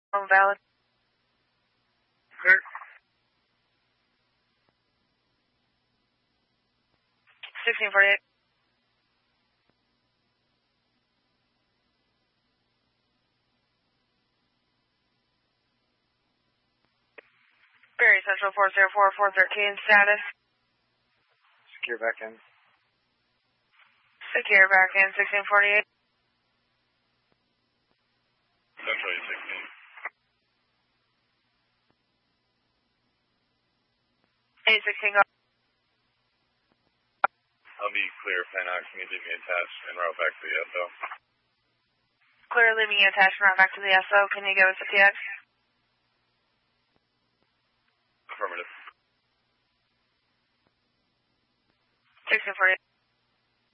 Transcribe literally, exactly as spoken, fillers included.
Valid. Clear. sixteen forty-eight. Berry Central four zero four, four thirteen, status. Secure back in. Secure back in, sixteen forty-eight. Central eight sixteen. eight sixteen, go. I'll be clear, Panox. Can you leave me attached and route back to the S O? Clear, leaving you attached and route back to the S O. Can you give us a T X? Affirmative. sixteen forty-eight.